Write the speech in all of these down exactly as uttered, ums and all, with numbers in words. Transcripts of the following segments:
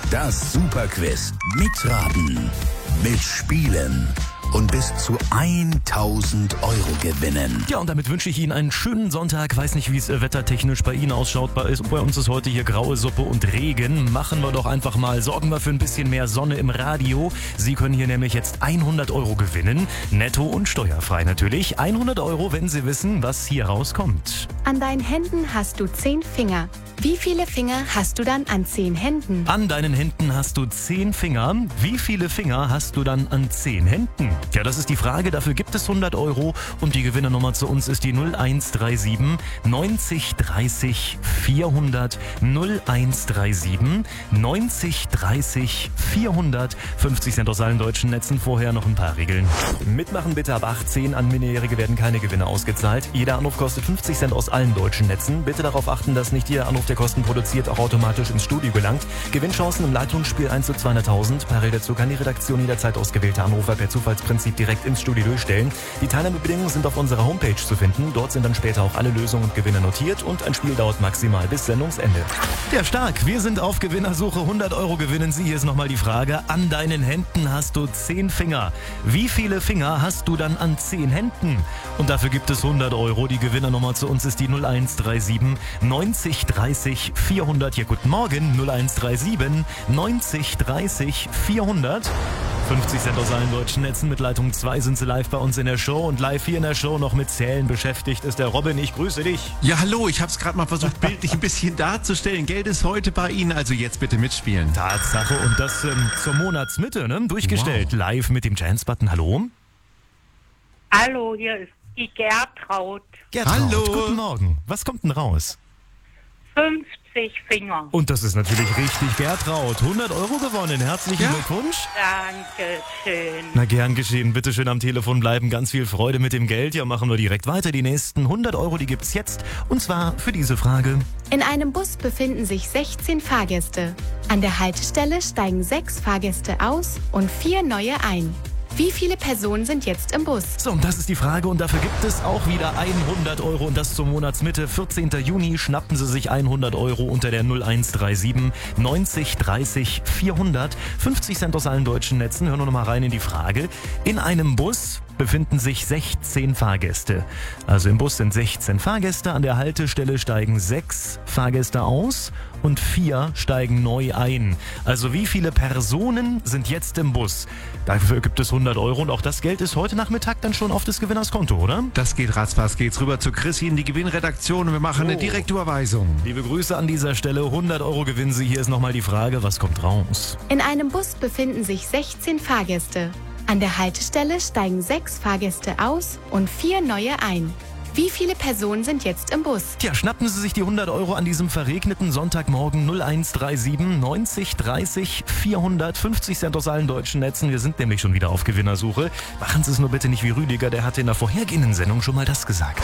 Das Superquiz. Mitraten, mitspielen und bis zu tausend Euro gewinnen. Ja, und damit wünsche ich Ihnen einen schönen Sonntag. Weiß nicht, wie es äh, wettertechnisch bei Ihnen ausschaut. Bei, bei uns ist heute hier graue Suppe und Regen. Machen wir doch einfach mal, sorgen wir für ein bisschen mehr Sonne im Radio. Sie können hier nämlich jetzt hundert Euro gewinnen. Netto und steuerfrei natürlich. hundert Euro, wenn Sie wissen, was hier rauskommt. An deinen Händen hast du zehn Finger. Wie viele Finger hast du dann an zehn Händen? An deinen Händen hast du zehn Finger. Wie viele Finger hast du dann an zehn Händen? Ja, das ist die Frage. Dafür gibt es hundert Euro. Und die Gewinnernummer zu uns ist die null eins drei sieben neunzig dreißig vierhundert. null eins drei sieben neunzig dreißig vierhundert. fünfzig Cent aus allen deutschen Netzen. Vorher noch ein paar Regeln. Mitmachen bitte ab achtzehn. An Minderjährige werden keine Gewinne ausgezahlt. Jeder Anruf kostet fünfzig Cent aus allen deutschen Netzen. Bitte darauf achten, dass nicht jeder Anruf, der Kosten produziert, auch automatisch ins Studio gelangt. Gewinnchancen im Leitungsspiel eins zu zweihunderttausend. Parallel dazu kann die Redaktion jederzeit ausgewählte Anrufer per Zufallsprinzip direkt ins Studio durchstellen. Die Teilnahmebedingungen sind auf unserer Homepage zu finden. Dort sind dann später auch alle Lösungen und Gewinne notiert und ein Spiel dauert maximal bis Sendungsende. Ja, stark. Wir sind auf Gewinnersuche. hundert Euro gewinnen Sie. Hier ist nochmal die Frage. An deinen Händen hast du zehn Finger. Wie viele Finger hast du dann an zehn Händen? Und dafür gibt es hundert Euro. Die Gewinnernummer zu uns ist die null eins drei sieben neunzig dreißig vierhundert. Ja, guten Morgen. null eins drei sieben neunzig dreißig vierhundert. fünfzig Cent aus allen deutschen Netzen. Mit Leitung zwei sind Sie live bei uns in der Show. Und live hier in der Show noch mit Zählen beschäftigt ist der Robin. Ich grüße dich. Ja, hallo. Ich habe es gerade mal versucht, bildlich ein bisschen darzustellen. Geld ist heute bei Ihnen, also jetzt bitte mitspielen. Tatsache. Und das ähm, zur Monatsmitte, ne? Durchgestellt. Wow. Live mit dem Chance-Button. Hallo? Hallo, hier ist die Gertraud. Gertraud, hallo. Guten Morgen. Was kommt denn raus? fünfzig Finger. Und das ist natürlich richtig, Gertraud. hundert Euro gewonnen. Herzlichen Ja. Glückwunsch. Dankeschön. Na, gern geschehen. Bitte schön am Telefon bleiben. Ganz viel Freude mit dem Geld. Ja, machen wir direkt weiter. Die nächsten hundert Euro, die gibt's jetzt. Und zwar für diese Frage. In einem Bus befinden sich sechzehn Fahrgäste. An der Haltestelle steigen sechs Fahrgäste aus und vier neue ein. Wie viele Personen sind jetzt im Bus? So, und das ist die Frage. Und dafür gibt es auch wieder hundert Euro. Und das zur Monatsmitte. vierzehnten Juni schnappen Sie sich hundert Euro unter der null eins drei sieben neunzig dreißig vierhundert. fünfzig Cent aus allen deutschen Netzen. Hören wir noch mal rein in die Frage. In einem Bus befinden sich sechzehn Fahrgäste. Also im Bus sind sechzehn Fahrgäste. An der Haltestelle steigen sechs Fahrgäste aus und vier steigen neu ein. Also wie viele Personen sind jetzt im Bus? Dafür gibt es hundert Euro und auch das Geld ist heute Nachmittag dann schon auf des Gewinners Konto, oder? Das geht ratzfatz. Geht's rüber zu Chrissy in die Gewinnredaktion und wir machen Oh. eine Direktüberweisung. Liebe Grüße an dieser Stelle. hundert Euro gewinnen Sie. Hier ist nochmal die Frage, was kommt raus? In einem Bus befinden sich sechzehn Fahrgäste. An der Haltestelle steigen sechs Fahrgäste aus und vier neue ein. Wie viele Personen sind jetzt im Bus? Tja, schnappen Sie sich die hundert Euro an diesem verregneten Sonntagmorgen. null eins drei sieben neunzig dreißig vierhundert. fünfzig Cent aus allen deutschen Netzen. Wir sind nämlich schon wieder auf Gewinnersuche. Machen Sie es nur bitte nicht wie Rüdiger, der hatte in der vorhergehenden Sendung schon mal das gesagt.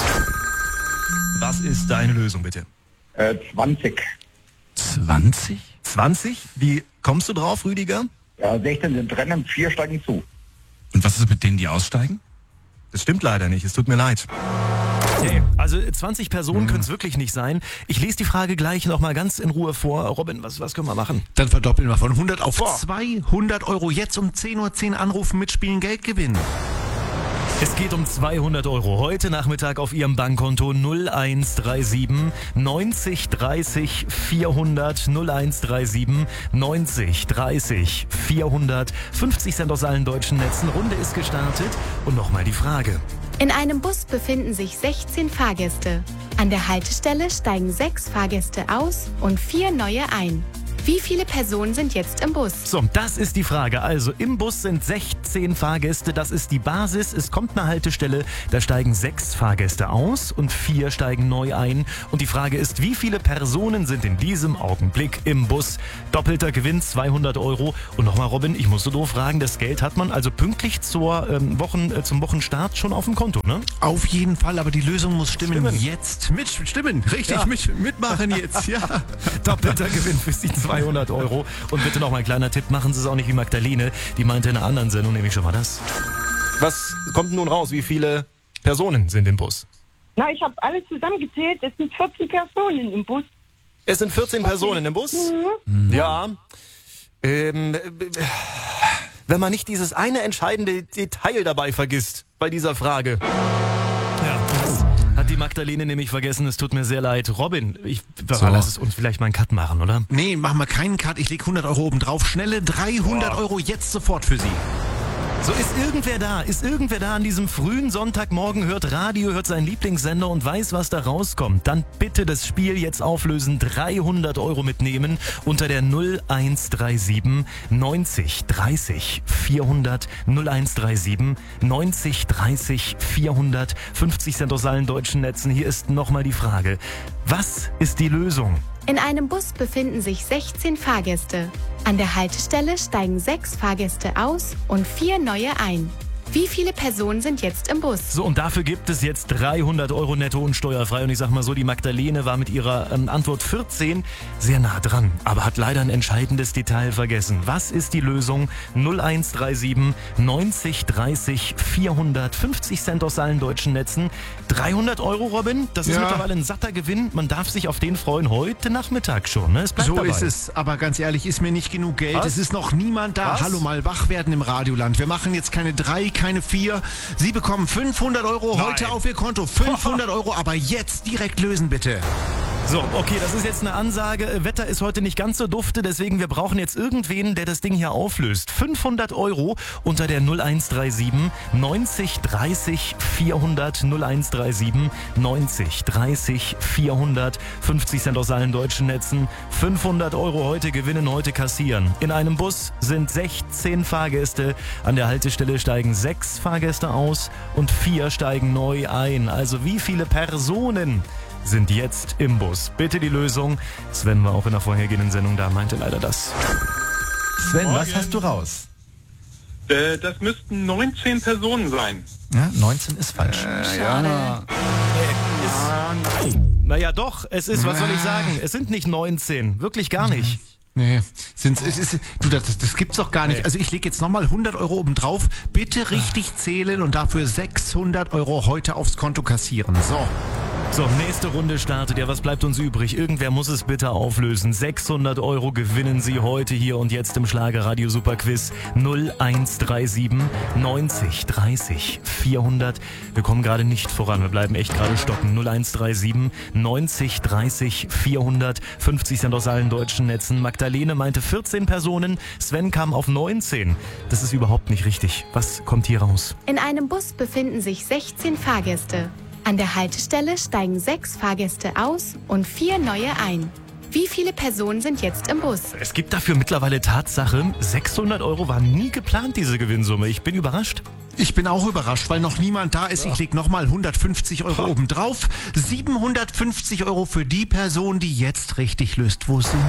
Was ist deine Lösung, bitte? Äh, zwanzig. zwanzig? zwanzig? Wie kommst du drauf, Rüdiger? Ja, sechzehn sind drin und vier steigen zu. Und was ist mit denen, die aussteigen? Das stimmt leider nicht, es tut mir leid. Okay, also zwanzig Personen Mhm. können es wirklich nicht sein. Ich lese die Frage gleich nochmal ganz in Ruhe vor. Robin, was, was können wir machen? Dann verdoppeln wir von hundert auf Boah. zweihundert Euro. Jetzt um zehn Uhr zehn anrufen, mitspielen, Geld gewinnen. Es geht um zweihundert Euro. Heute Nachmittag auf Ihrem Bankkonto null eins drei sieben neunzig dreißig vierhundert. null eins drei sieben neunzig dreißig vierhundert. fünfzig Cent aus allen deutschen Netzen. Runde ist gestartet. Und nochmal die Frage. In einem Bus befinden sich sechzehn Fahrgäste. An der Haltestelle steigen sechs Fahrgäste aus und vier neue ein. Wie viele Personen sind jetzt im Bus? So, das ist die Frage. Also im Bus sind sechzehn Fahrgäste, das ist die Basis. Es kommt eine Haltestelle, da steigen sechs Fahrgäste aus und vier steigen neu ein. Und die Frage ist, wie viele Personen sind in diesem Augenblick im Bus? Doppelter Gewinn, zweihundert Euro. Und nochmal, Robin, ich musste doof fragen, das Geld hat man also pünktlich zur, ähm, Wochen, äh, zum Wochenstart schon auf dem Konto, ne? Auf jeden Fall, aber die Lösung muss stimmen. Stimmen. Jetzt mit stimmen, richtig, Ja. mit, mitmachen jetzt, ja. Doppelter Gewinn für Sie, zweihundert Euro. Und bitte noch mal ein kleiner Tipp, machen Sie es auch nicht wie Magdalene. Die meinte in einer anderen Sendung nämlich schon mal das. Was kommt nun raus? Wie viele Personen sind im Bus? Na, ich habe alles zusammengezählt. Es sind vierzehn Personen im Bus. Es sind vierzehn Personen im Bus? Ja. Ähm, äh, wenn man nicht dieses eine entscheidende Detail dabei vergisst bei dieser Frage. Ja, das hat die Magdalene nämlich vergessen. Es tut mir sehr leid. Robin, ich So. lass es uns vielleicht mal einen Cut machen, oder? Nee, machen wir keinen Cut. Ich leg hundert Euro oben drauf. Schnelle dreihundert Euro jetzt sofort für Sie. So, ist irgendwer da? Ist irgendwer da an diesem frühen Sonntagmorgen, hört Radio, hört seinen Lieblingssender und weiß, was da rauskommt? Dann bitte das Spiel jetzt auflösen, dreihundert Euro mitnehmen unter der null eins drei sieben neunzig dreißig vierhundert null eins drei sieben neunzig dreißig vierhundert fünfzig Cent aus allen deutschen Netzen. Hier ist nochmal die Frage, was ist die Lösung? In einem Bus befinden sich sechzehn Fahrgäste. An der Haltestelle steigen sechs Fahrgäste aus und vier neue ein. Wie viele Personen sind jetzt im Bus? So, und dafür gibt es jetzt dreihundert Euro netto und steuerfrei. Und ich sag mal so, die Magdalene war mit ihrer ähm, Antwort vierzehn sehr nah dran, aber hat leider ein entscheidendes Detail vergessen. Was ist die Lösung? null eins drei sieben neunzig dreißig vierhundert fünfzig Cent aus allen deutschen Netzen. dreihundert Euro, Robin, das ist Ja. mittlerweile ein satter Gewinn. Man darf sich auf den freuen heute Nachmittag schon. Ne? Es bleibt So dabei. ist es, aber ganz ehrlich, ist mir nicht genug Geld. Was? Es ist noch niemand da. Was? Hallo, mal wach werden im Radioland. Wir machen jetzt keine drei, keine vier. Sie bekommen fünfhundert Euro Nein. heute auf Ihr Konto. fünfhundert Euro, aber jetzt direkt lösen, bitte. So, okay, das ist jetzt eine Ansage. Wetter ist heute nicht ganz so dufte, deswegen wir brauchen jetzt irgendwen, der das Ding hier auflöst. fünfhundert Euro unter der null eins drei sieben neunzig dreißig vierhundert null eins drei sieben neunzig dreißig vierhundert fünfzig Cent aus allen deutschen Netzen. fünfhundert Euro heute gewinnen, heute kassieren. In einem Bus sind sechzehn Fahrgäste. An der Haltestelle steigen sechs Fahrgäste aus und vier steigen neu ein. Also wie viele Personen sind jetzt im Bus? Bitte die Lösung. Sven war auch in der vorhergehenden Sendung da, meinte leider das. Sven, was hast du raus? Äh, das müssten neunzehn Personen sein. Ja, neunzehn ist falsch. Ja. Naja doch, es ist, was soll ich sagen, es sind nicht neunzehn, wirklich gar nicht. Nee, sind's, es ist, du, das, das gibt's doch gar nicht. Nee. Also ich lege jetzt nochmal hundert Euro oben drauf. Bitte richtig zählen und dafür sechshundert Euro heute aufs Konto kassieren. So. So, nächste Runde startet. Ja, was bleibt uns übrig? Irgendwer muss es bitte auflösen. sechshundert Euro gewinnen Sie heute hier und jetzt im Schlagerradio Superquiz null eins drei sieben neunzig dreißig vierhundert. Wir kommen gerade nicht voran, wir bleiben echt gerade stocken. null eins drei sieben neunzig dreißig vierhundert fünfzig Cent aus allen deutschen Netzen. Magdalene meinte vierzehn Personen, Sven kam auf neunzehn. Das ist überhaupt nicht richtig. Was kommt hier raus? In einem Bus befinden sich sechzehn Fahrgäste. An der Haltestelle steigen sechs Fahrgäste aus und vier neue ein. Wie viele Personen sind jetzt im Bus? Es gibt dafür mittlerweile Tatsache, sechshundert Euro war nie geplant, diese Gewinnsumme. Ich bin überrascht. Ich bin auch überrascht, weil noch niemand da ist. Ich lege nochmal hundertfünfzig Euro oben drauf. siebenhundertfünfzig Euro für die Person, die jetzt richtig löst. Wo sind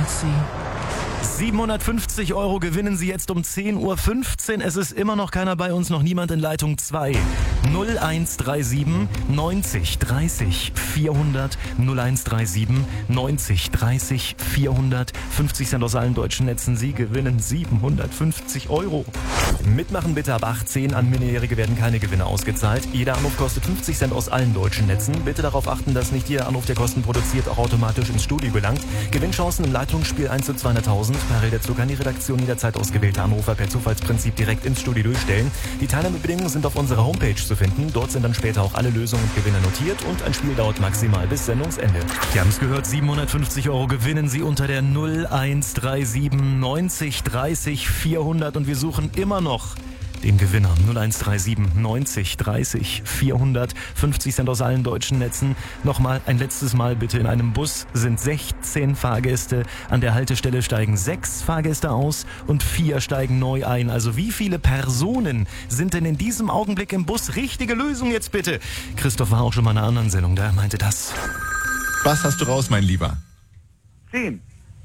Sie? siebenhundertfünfzig Euro gewinnen Sie jetzt um zehn Uhr fünfzehn. Es ist immer noch keiner bei uns, noch niemand in Leitung zwei. null eins drei sieben neunzig dreißig vierhundert null eins drei sieben neunzig dreißig vierhundert fünfzig Cent aus allen deutschen Netzen. Sie gewinnen siebenhundertfünfzig Euro. Mitmachen bitte ab achtzehn. An Minderjährige werden keine Gewinne ausgezahlt. Jeder Anruf kostet fünfzig Cent aus allen deutschen Netzen. Bitte darauf achten, dass nicht jeder Anruf, der Kosten produziert, auch automatisch ins Studio gelangt. Gewinnchancen im Leitungsspiel eins zu zweihunderttausend. Parallel dazu kann die Redaktion jederzeit ausgewählte Anrufer per Zufallsprinzip direkt ins Studio durchstellen. Die Teilnahmebedingungen sind auf unserer Homepage zu finden. Dort sind dann später auch alle Lösungen und Gewinne notiert und ein Spiel dauert maximal bis Sendungsende. Sie haben es gehört, siebenhundertfünfzig Euro gewinnen Sie unter der null eins drei sieben neunzig dreißig vierhundert und wir suchen immer noch den Gewinner. null eins drei sieben neunzig dreißig vierhundert fünfzig Cent aus allen deutschen Netzen. Nochmal ein letztes Mal bitte. In einem Bus sind sechzehn Fahrgäste. An der Haltestelle steigen sechs Fahrgäste aus und vier steigen neu ein. Also wie viele Personen sind denn in diesem Augenblick im Bus? Richtige Lösung jetzt bitte. Christoph war auch schon mal in einer anderen Sendung, der meinte das. Was hast du raus, mein Lieber? Zehn.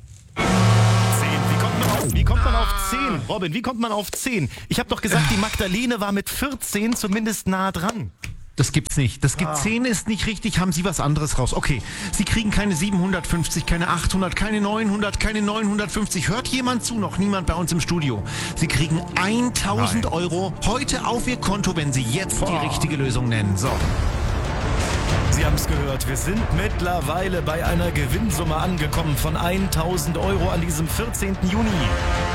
Wie kommt man auf zehn? Robin, wie kommt man auf zehn? Ich habe doch gesagt, die Magdalene war mit vierzehn zumindest nah dran. Das gibt's nicht. Das gibt zehn ist nicht richtig. Haben Sie was anderes raus? Okay, Sie kriegen keine siebenhundertfünfzig, keine achthundert, keine neunhundert, keine neunhundertfünfzig. Hört jemand zu? Noch niemand bei uns im Studio. Sie kriegen tausend Euro heute auf Ihr Konto, wenn Sie jetzt die richtige Lösung nennen. So. Sie haben es gehört, wir sind mittlerweile bei einer Gewinnsumme angekommen von tausend Euro an diesem vierzehnten Juni.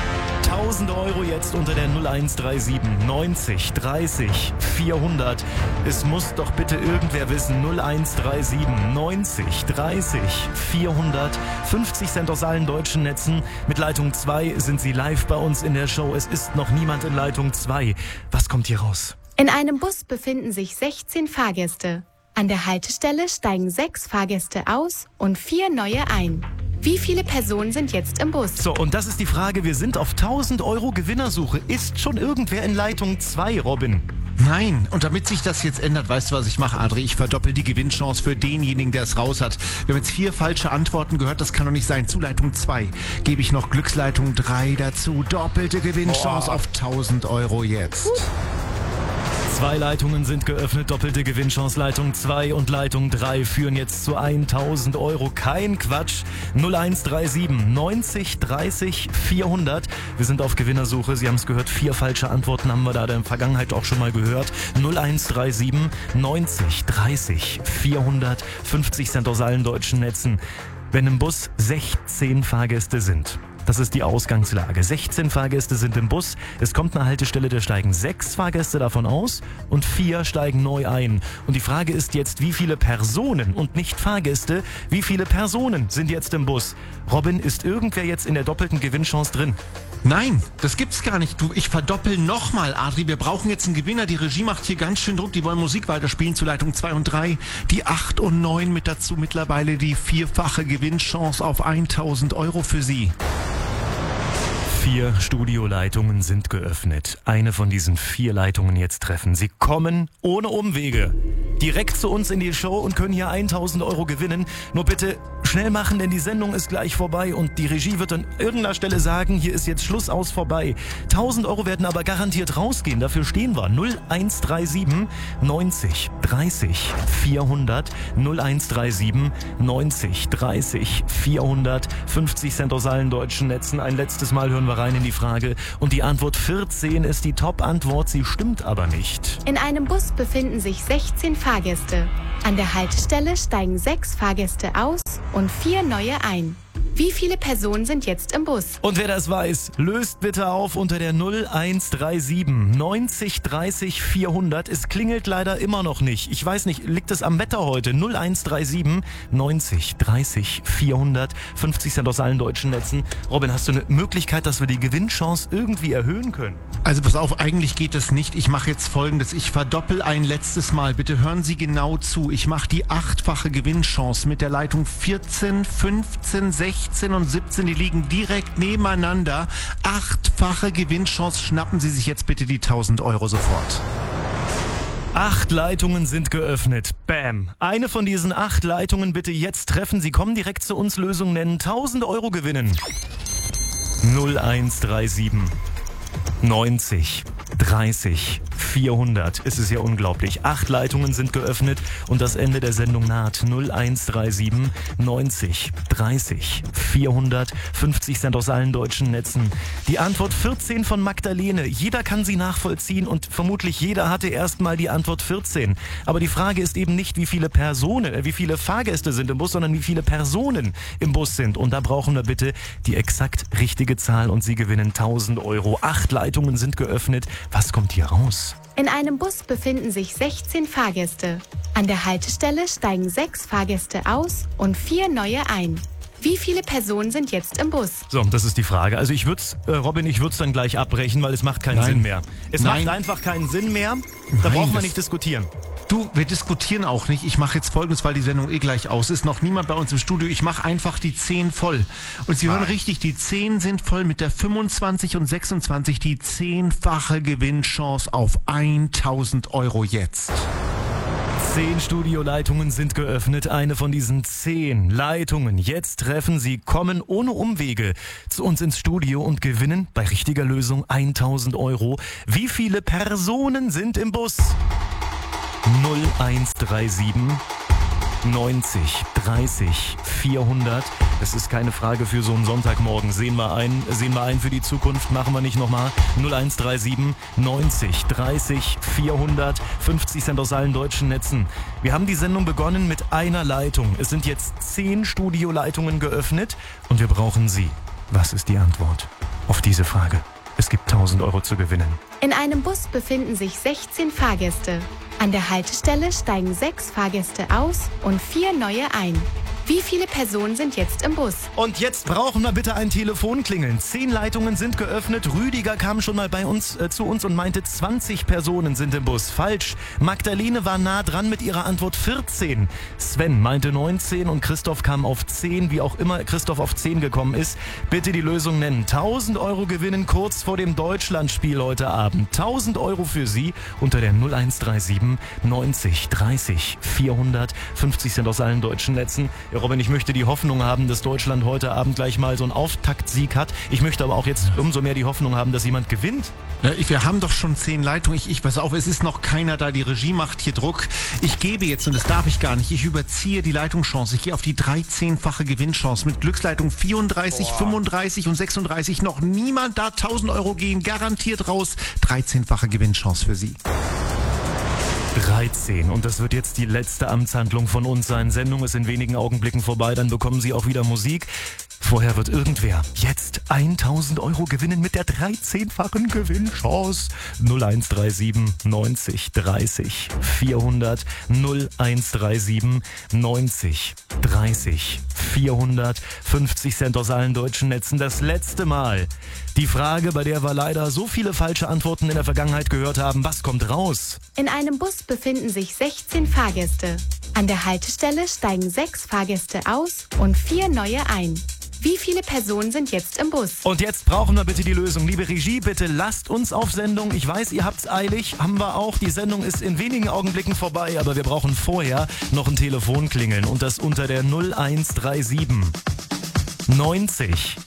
tausend Euro jetzt unter der null eins drei sieben neunzig dreißig vierhundert. Es muss doch bitte irgendwer wissen. null eins drei sieben neunzig dreißig vierhundert. fünfzig Cent aus allen deutschen Netzen. Mit Leitung zwei sind Sie live bei uns in der Show. Es ist noch niemand in Leitung zwei. Was kommt hier raus? In einem Bus befinden sich sechzehn Fahrgäste. An der Haltestelle steigen sechs Fahrgäste aus und vier neue ein. Wie viele Personen sind jetzt im Bus? So, und das ist die Frage. Wir sind auf tausend Euro Gewinnersuche. Ist schon irgendwer in Leitung zwei, Robin? Nein, und damit sich das jetzt ändert, weißt du, was ich mache, Adri? Ich verdoppel die Gewinnchance für denjenigen, der es raus hat. Wir haben jetzt vier falsche Antworten gehört, das kann doch nicht sein. Zu Leitung zwei gebe ich noch Glücksleitung drei dazu. Doppelte Gewinnchance oh. auf tausend Euro jetzt. Uh. Zwei Leitungen sind geöffnet, doppelte Gewinnchance. Leitung zwei und Leitung drei führen jetzt zu tausend Euro. Kein Quatsch. null eins drei sieben neunzig dreißig vierhundert. Wir sind auf Gewinnersuche. Sie haben es gehört, vier falsche Antworten haben wir da in der Vergangenheit auch schon mal gehört. null eins drei sieben neunzig dreißig vierhundert. fünfzig Cent aus allen deutschen Netzen. Wenn im Bus sechzehn Fahrgäste sind. Das ist die Ausgangslage. sechzehn Fahrgäste sind im Bus. Es kommt eine Haltestelle, da steigen sechs Fahrgäste davon aus und vier steigen neu ein. Und die Frage ist jetzt, wie viele Personen und nicht Fahrgäste, wie viele Personen sind jetzt im Bus? Robin, ist irgendwer jetzt in der doppelten Gewinnchance drin? Nein, das gibt's gar nicht. Du, ich verdoppel nochmal, Adri. Wir brauchen jetzt einen Gewinner. Die Regie macht hier ganz schön Druck. Die wollen Musik weiterspielen zu Leitung zwei und drei. Die acht und neun mit dazu mittlerweile die vierfache Gewinnchance auf tausend Euro für Sie. Vier Studioleitungen sind geöffnet. Eine von diesen vier Leitungen jetzt treffen. Sie kommen ohne Umwege direkt zu uns in die Show und können hier tausend Euro gewinnen. Nur bitte schnell machen, denn die Sendung ist gleich vorbei und die Regie wird an irgendeiner Stelle sagen, hier ist jetzt Schluss aus vorbei. tausend Euro werden aber garantiert rausgehen. Dafür stehen wir. null eins drei sieben neunzig dreißig vierhundert. null eins drei sieben neunzig dreißig vierhundert. fünfzig Cent aus allen deutschen Netzen. Ein letztes Mal hören wir rein in die Frage. Und die Antwort vierzehn ist die Top-Antwort. Sie stimmt aber nicht. In einem Bus befinden sich sechzehn Fahrgäste. An der Haltestelle steigen sechs Fahrgäste aus und vier neue ein. Wie viele Personen sind jetzt im Bus? Und wer das weiß, löst bitte auf unter der null eins drei sieben neunzig dreißig vierhundert. Es klingelt leider immer noch nicht. Ich weiß nicht, liegt es am Wetter heute? null eins drei sieben neunzig dreißig vierhundert. fünfzig Cent aus allen deutschen Netzen. Robin, hast du eine Möglichkeit, dass wir die Gewinnchance irgendwie erhöhen können? Also pass auf, eigentlich geht das nicht. Ich mache jetzt Folgendes. Ich verdoppel ein letztes Mal. Bitte hören Sie genau zu. Ich mache die achtfache Gewinnchance mit der Leitung vierzehn, fünfzehn, sechzehn und siebzehn. Die liegen direkt nebeneinander. Achtfache Gewinnchance. Schnappen Sie sich jetzt bitte die tausend Euro sofort. Acht Leitungen sind geöffnet. Bam. Eine von diesen acht Leitungen bitte jetzt treffen. Sie kommen direkt zu uns, Lösung nennen. tausend Euro gewinnen. null eins drei sieben neunzig dreißig vierhundert. Es ist ja unglaublich. Acht Leitungen sind geöffnet und das Ende der Sendung naht. null eins drei sieben neunzig dreißig vierhundert. fünfzig Cent aus allen deutschen Netzen. Die Antwort vierzehn von Magdalene. Jeder kann sie nachvollziehen und vermutlich jeder hatte erstmal die Antwort vierzehn. Aber die Frage ist eben nicht, wie viele Personen, äh, wie viele Fahrgäste sind im Bus, sondern wie viele Personen im Bus sind. Und da brauchen wir bitte die exakt richtige Zahl und Sie gewinnen tausend Euro. Acht Leitungen sind geöffnet. Was kommt hier raus? In einem Bus befinden sich sechzehn Fahrgäste. An der Haltestelle steigen sechs Fahrgäste aus und vier neue ein. Wie viele Personen sind jetzt im Bus? So, das ist die Frage. Also ich würde äh, Robin, ich würde es dann gleich abbrechen, weil es macht keinen Nein. Sinn mehr. Es Nein. macht einfach keinen Sinn mehr. Da Nein, brauchen wir das- nicht diskutieren. Du, wir diskutieren auch nicht. Ich mache jetzt Folgendes, weil die Sendung eh gleich aus ist. Noch niemand bei uns im Studio. Ich mache einfach die zehn voll. Und Sie hören richtig, die zehn sind voll mit der fünfundzwanzig und sechsundzwanzig. Die zehnfache Gewinnchance auf tausend Euro jetzt. Zehn Studioleitungen sind geöffnet. Eine von diesen zehn Leitungen jetzt treffen Sie, kommen ohne Umwege zu uns ins Studio und gewinnen bei richtiger Lösung tausend Euro. Wie viele Personen sind im Bus? null eins drei sieben neunzig dreißig vierhundert. Das ist keine Frage für so einen Sonntagmorgen. Sehen wir ein, sehen wir ein für die Zukunft. Machen wir nicht nochmal. null eins drei sieben neunzig dreißig vierhundert. fünfzig Cent aus allen deutschen Netzen. Wir haben die Sendung begonnen mit einer Leitung. Es sind jetzt zehn Studioleitungen geöffnet und wir brauchen Sie. Was ist die Antwort auf diese Frage? Es gibt tausend Euro zu gewinnen. In einem Bus befinden sich sechzehn Fahrgäste. An der Haltestelle steigen sechs Fahrgäste aus und vier neue ein. Wie viele Personen sind jetzt im Bus? Und jetzt brauchen wir bitte ein Telefonklingeln. Zehn Leitungen sind geöffnet. Rüdiger kam schon mal bei uns äh, zu uns und meinte, zwanzig Personen sind im Bus. Falsch. Magdalene war nah dran mit ihrer Antwort vierzehn. Sven meinte neunzehn und Christoph kam auf zehn. Wie auch immer Christoph auf zehn gekommen ist, bitte die Lösung nennen. tausend Euro gewinnen kurz vor dem Deutschlandspiel heute Abend. tausend Euro für Sie unter der null eins drei sieben neunzig dreißig vierhundert. fünfzig sind aus allen deutschen Netzen. Ja, Robin, ich möchte die Hoffnung haben, dass Deutschland heute Abend gleich mal so einen Auftaktsieg hat. Ich möchte aber auch jetzt umso mehr die Hoffnung haben, dass jemand gewinnt. Ja, ich, wir haben doch schon zehn Leitungen. Ich, ich pass auf, es ist noch keiner da. Die Regie macht hier Druck. Ich gebe jetzt, und das darf ich gar nicht, ich überziehe die Leitungschance. Ich gehe auf die dreizehnfache Gewinnchance mit Glücksleitung vierunddreißig, oh. fünfunddreißig und sechsunddreißig. Noch niemand da. tausend Euro gehen garantiert raus. dreizehnfache Gewinnchance für Sie. dreizehn. Und das wird jetzt die letzte Amtshandlung von uns sein. Sendung ist in wenigen Augenblicken vorbei, dann bekommen Sie auch wieder Musik. Vorher wird irgendwer jetzt tausend Euro gewinnen mit der dreizehnfachen Gewinnchance. null eins drei sieben neunzig dreißig vierhundert. null eins drei sieben neunzig dreißig vierhundert. fünfzig Cent aus allen deutschen Netzen. Das letzte Mal. Die Frage, bei der wir leider so viele falsche Antworten in der Vergangenheit gehört haben. Was kommt raus? In einem Bus befinden sich sechzehn Fahrgäste. An der Haltestelle steigen sechs Fahrgäste aus und vier neue ein. Wie viele Personen sind jetzt im Bus? Und jetzt brauchen wir bitte die Lösung. Liebe Regie, bitte lasst uns auf Sendung. Ich weiß, ihr habt's eilig. Haben wir auch. Die Sendung ist in wenigen Augenblicken vorbei, aber wir brauchen vorher noch ein Telefonklingeln. Und das unter der null eins drei sieben neunzig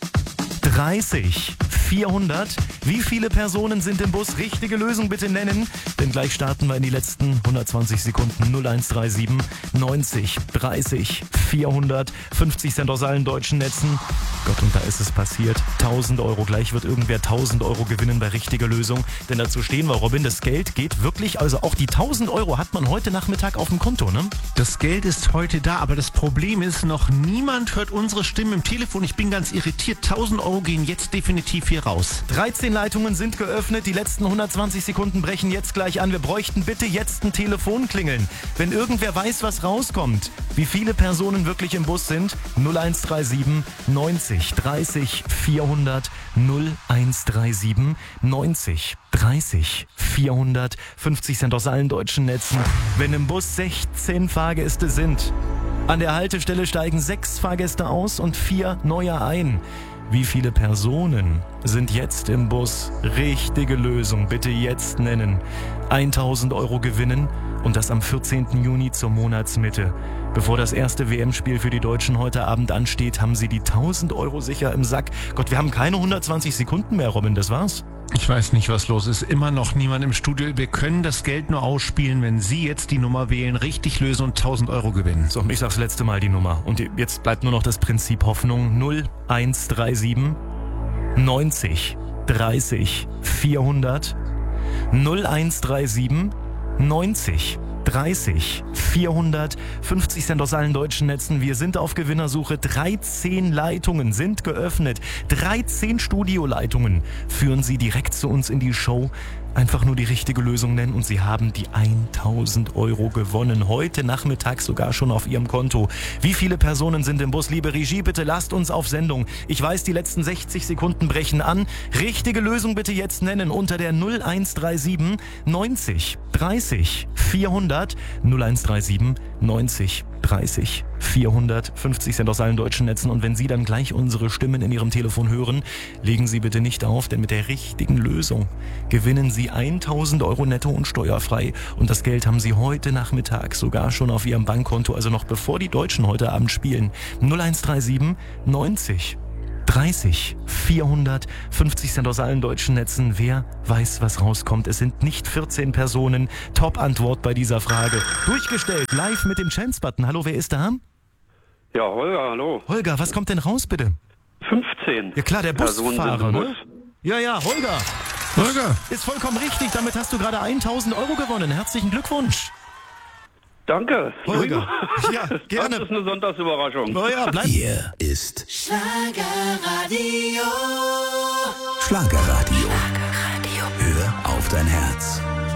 dreißig vierhundert. Wie viele Personen sind im Bus? Richtige Lösung bitte nennen, denn gleich starten wir in die letzten hundertzwanzig Sekunden. null eins drei sieben neunzig dreißig vierhundert. fünfzig Cent aus allen deutschen Netzen. Gott, und da ist es passiert. tausend Euro. Gleich wird irgendwer tausend Euro gewinnen bei richtiger Lösung. Denn dazu stehen wir, Robin, das Geld geht wirklich, also auch die tausend Euro hat man heute Nachmittag auf dem Konto, ne? Das Geld ist heute da, aber das Problem ist, noch niemand hört unsere Stimmen im Telefon. Ich bin ganz irritiert. tausend Euro gehen jetzt definitiv hier raus. dreizehn Leitungen sind geöffnet. Die letzten hundertzwanzig Sekunden brechen jetzt gleich an. Wir bräuchten bitte jetzt ein Telefonklingeln. Wenn irgendwer weiß, was rauskommt, wie viele Personen wirklich im Bus sind, null eins drei sieben neunzig dreißig vierhundert. null eins drei sieben neunzig dreißig vierhundert. fünfzig Cent aus allen deutschen Netzen. Wenn im Bus sechzehn Fahrgäste sind, an der Haltestelle steigen sechs Fahrgäste aus und vier neue ein. Wie viele Personen sind jetzt im Bus? Richtige Lösung, bitte jetzt nennen. tausend Euro gewinnen und das am vierzehnten Juni zur Monatsmitte. Bevor das erste W M-Spiel für die Deutschen heute Abend ansteht, haben Sie die tausend Euro sicher im Sack. Gott, wir haben keine hundertzwanzig Sekunden mehr, Robin, das war's. Ich weiß nicht, was los ist. Immer noch niemand im Studio. Wir können das Geld nur ausspielen, wenn Sie jetzt die Nummer wählen, richtig lösen und tausend Euro gewinnen. So, ich sag's letzte Mal die Nummer. Und jetzt bleibt nur noch das Prinzip Hoffnung. null eins drei sieben neunzig dreißig vierhundert. null eins drei sieben neunzig dreißig vierhundert. fünfzig Cent aus allen deutschen Netzen. Wir sind auf Gewinnersuche. dreizehn Leitungen sind geöffnet. dreizehn Studioleitungen führen Sie direkt zu uns in die Show. Einfach nur die richtige Lösung nennen und Sie haben die tausend Euro gewonnen. Heute Nachmittag sogar schon auf Ihrem Konto. Wie viele Personen sind im Bus? Liebe Regie, bitte lasst uns auf Sendung. Ich weiß, die letzten sechzig Sekunden brechen an. Richtige Lösung bitte jetzt nennen unter der null eins drei sieben neunzig dreißig vierhundert. null eins drei sieben neunzig dreißig vierhundert. fünfzig Cent aus allen deutschen Netzen. Und wenn Sie dann gleich unsere Stimmen in Ihrem Telefon hören, legen Sie bitte nicht auf, denn mit der richtigen Lösung gewinnen Sie tausend Euro netto und steuerfrei. Und das Geld haben Sie heute Nachmittag sogar schon auf Ihrem Bankkonto, also noch bevor die Deutschen heute Abend spielen. null eins drei sieben neunzig dreißig vierhundert. fünfzig Cent aus allen deutschen Netzen. Wer weiß, was rauskommt? Es sind nicht vierzehn Personen. Top-Antwort bei dieser Frage. Durchgestellt, live mit dem Chance-Button. Hallo, wer ist da? Ja, Holger, hallo. Holger, was kommt denn raus, bitte? fünfzehn. Ja klar, der Busfahrer, ne? Ja, ja, Holger. Holger. Ist vollkommen richtig, damit hast du gerade tausend Euro gewonnen. Herzlichen Glückwunsch. Danke. Holger. Ja, gerne. Das ist eine Sonntagsüberraschung. Oh ja, bleib. Hier ist Schlagerradio. Schlagerradio. dein Herz.